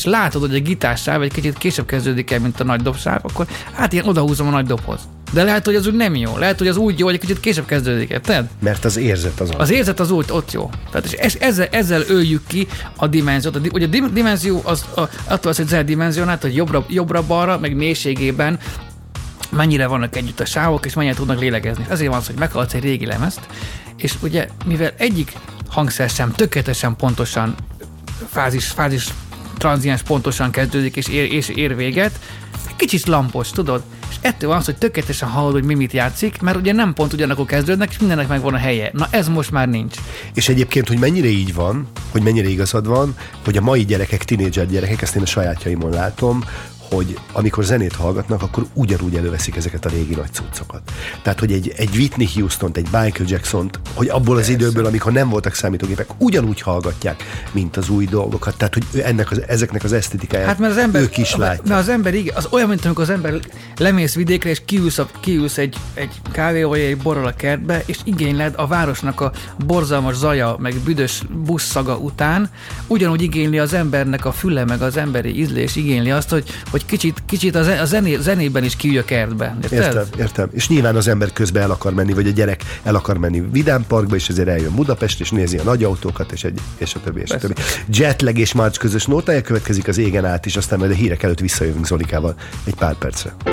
és látod, hogy a gitársáv egy kicsit később kezdődik el, mint a nagy dobsáv, akkor hát ilyen odahúzom a nagy dobhoz. De lehet, hogy az úgy nem jó. Lehet, hogy az úgy jó, hogy egy kicsit később kezdődik el. Tehát mert az érzet az. Az érzet az úgy ott jó. Tehát és ezzel öljük ki a dimenziót. Ugye a dimenzió az attól az egy dimenzionát, hogy jobbra-balra, meg mélységében mennyire vannak együtt a sávok, és mennyire tudnak lélegezni. Ezért van az, hogy meghallatsz egy régi lemezt, és ugye, mivel egyik hangszer sem tökéletesen pontosan fázis tranziens pontosan kezdődik, és ér véget, kicsit lampos, tudod? És ettől van az, hogy tökéletesen hallod, hogy mi mit játszik, mert ugye nem pont ugyanakkor kezdődnek, és mindennek megvan a helye. Na ez most már nincs. És egyébként, hogy mennyire így van, hogy mennyire igazad van, hogy a mai gyerekek, tinédzser gyerekek, ezt én a sajátjaimon látom, hogy amikor zenét hallgatnak, akkor ugyanúgy előveszik ezeket a régi nagy cuccokat. Tehát, hogy egy Whitney Houstont, egy Michael Jacksont, hogy abból az időből, amikor nem voltak számítógépek, ugyanúgy hallgatják, mint az új dolgokat. Tehát, hogy ezeknek az esztetikáját hát, mert az ember, ők is látják. Mert az ember, az olyan, mint amikor az ember lemész vidékre, és kiülsz egy kávé vagy egy borral a kertbe, és igényled a városnak a borzalmas zaja, meg büdös buszszaga után, ugyanúgy igényli az embernek a füle, meg az emberi ízlés igényli azt, hogy kicsit a zenében is kiülj a kertbe. Értem. És nyilván az ember közben el akar menni, vagy a gyerek el akar menni Vidám Parkba, és ezért eljön Budapest, és nézi a nagy autókat, és a többi. Jetlag és Marcs közös nótája következik az égen át is, aztán majd a hírek előtt visszajövünk Zolikával egy pár percre.